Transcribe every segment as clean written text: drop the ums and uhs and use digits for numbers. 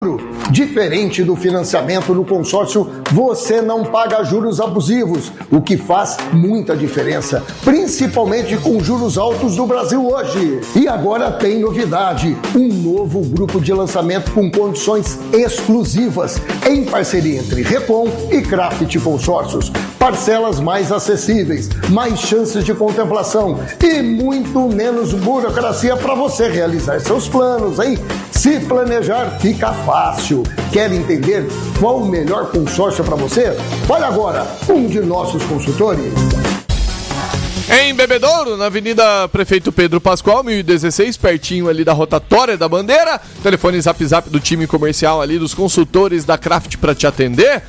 Diferente do financiamento no consórcio, você não paga juros abusivos, o que faz muita diferença, principalmente com juros altos do Brasil hoje. E agora tem novidade, um novo grupo de lançamento com condições exclusivas, em parceria entre Recon e Craft Consórcios. Parcelas mais acessíveis, mais chances de contemplação e muito menos burocracia para você realizar seus planos, hein? Se planejar, fica fácil. Quer entender qual o melhor consórcio para você? Fale agora com um de nossos consultores. Em Bebedouro, na Avenida Prefeito Pedro Pascoal, 1016, pertinho ali da rotatória da Bandeira. Telefone zap do time comercial ali, dos consultores da Craft para te atender.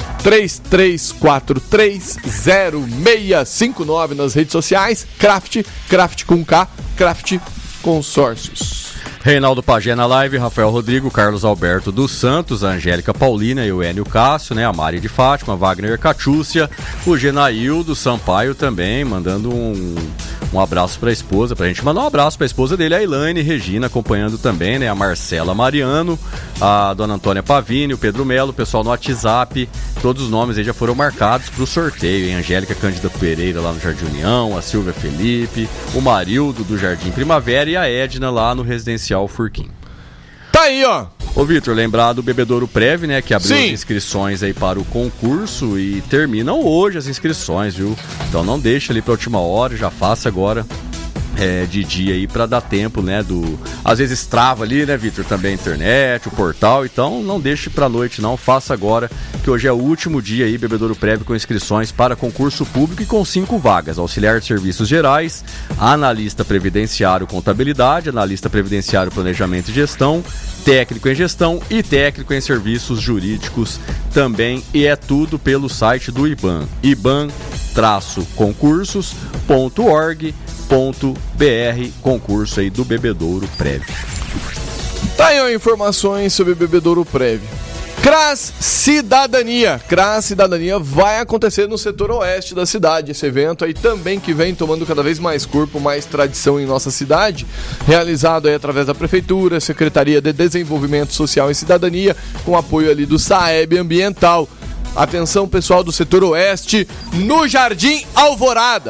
33430659 nas redes sociais. Craft com K, Craft Consórcios. Reinaldo Pagé na live, Rafael Rodrigo, Carlos Alberto dos Santos, a Angélica Paulina e o Enio Cássio, né? A Mari de Fátima, Wagner Catiúcia, o Genaildo Sampaio também, mandando um abraço pra esposa, pra gente mandar um abraço pra esposa dele, a Elaine Regina, acompanhando também, né? A Marcela Mariano, a dona Antônia Pavini, o Pedro Melo, o pessoal no WhatsApp, todos os nomes aí já foram marcados pro sorteio, hein? Angélica Cândida Pereira lá no Jardim União, a Silvia Felipe, o Marildo do Jardim Primavera e a Edna lá no Residencial Furquim. Tá aí, ó. Ô, Vitor, lembrar do Bebedouro Prev, né, que abriu Sim. as inscrições aí para o concurso e terminam hoje as inscrições, viu? Então não deixa ali pra última hora, já faça agora de dia aí pra dar tempo, né, às vezes trava ali, né, Vitor, também a internet, o portal, então não deixe pra noite não, faça agora, que hoje é o último dia aí, Bebedouro Prev com inscrições para concurso público e com 5 vagas, auxiliar de serviços gerais, analista previdenciário contabilidade, analista previdenciário planejamento e gestão, técnico em gestão e técnico em serviços jurídicos também, e é tudo pelo site do IBAN, iban-concursos.org.br, concurso aí do Bebedouro Prev. Tá aí, ó, informações sobre o Bebedouro Prev. CRAS Cidadania vai acontecer no setor oeste da cidade, esse evento aí também que vem tomando cada vez mais corpo, mais tradição em nossa cidade, realizado aí através da Prefeitura, Secretaria de Desenvolvimento Social e Cidadania, com apoio ali do SAEB Ambiental. Atenção, pessoal do setor oeste, no Jardim Alvorada.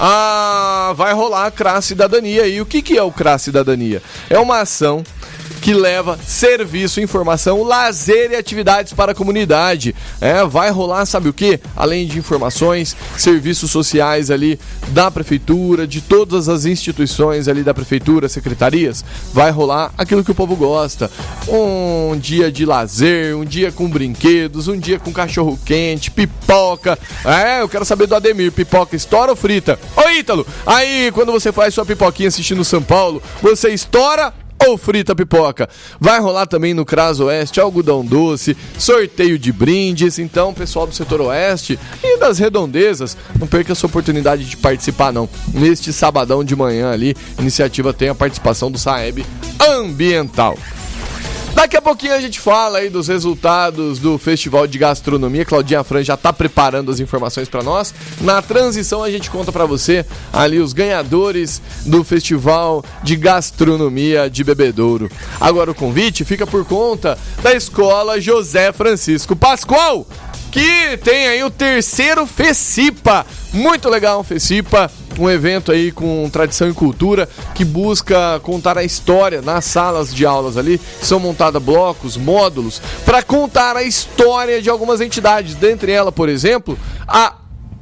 Vai rolar a CRAS Cidadania. E o que é o CRAS Cidadania? É uma ação que leva serviço, informação, lazer e atividades para a comunidade. Vai rolar, sabe o quê? Além de informações, serviços sociais ali da prefeitura, de todas as instituições ali da prefeitura, secretarias, vai rolar aquilo que o povo gosta. Um dia de lazer, um dia com brinquedos, um dia com cachorro quente, pipoca. Eu quero saber do Ademir, pipoca estoura ou frita? Ô Ítalo, aí quando você faz sua pipoquinha assistindo São Paulo, você estoura ou frita pipoca? Vai rolar também no CRAS Oeste algodão doce, sorteio de brindes. Então, pessoal do setor oeste e das redondezas, não perca essa oportunidade de participar não. Neste sabadão de manhã ali, a iniciativa tem a participação do SAEB Ambiental. Daqui a pouquinho a gente fala aí dos resultados do Festival de Gastronomia. Claudinha Fran já tá preparando as informações para nós. Na transição a gente conta para você ali os ganhadores do Festival de Gastronomia de Bebedouro. Agora o convite fica por conta da Escola José Francisco Pascoal, que tem aí o 3º FECIPA. Muito legal o FECIPA, um evento aí com tradição e cultura que busca contar a história nas salas de aulas ali. São montados blocos, módulos, para contar a história de algumas entidades. Dentre elas, por exemplo, a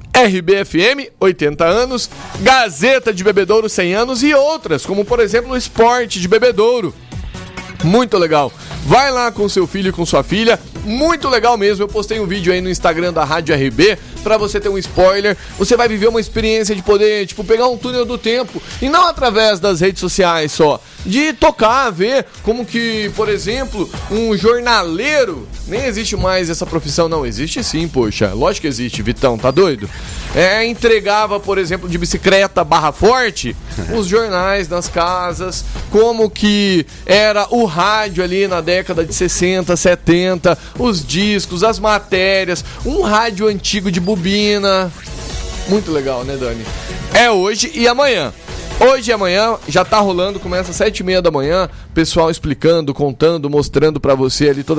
RBFM, 80 anos, Gazeta de Bebedouro, 100 anos e outras, como por exemplo o Esporte de Bebedouro. Muito legal. Vai lá com seu filho e com sua filha. Muito legal mesmo. Eu postei um vídeo aí no Instagram da Rádio RB pra você ter um spoiler. Você vai viver uma experiência de poder, pegar um túnel do tempo. E não através das redes sociais só. De tocar, ver como que, por exemplo, um jornaleiro... Nem existe mais essa profissão, não. Existe sim, poxa. Lógico que existe, Vitão. Tá doido? Entregava, por exemplo, de bicicleta Barra Forte, os jornais nas casas. Como que era o rádio ali na década de 60, 70. Os discos, as matérias. Um rádio antigo de bobina. Muito legal, né, Dani? É hoje e amanhã. Hoje e amanhã já tá rolando, começa às 7h30 da manhã, pessoal explicando, contando, mostrando pra você ali toda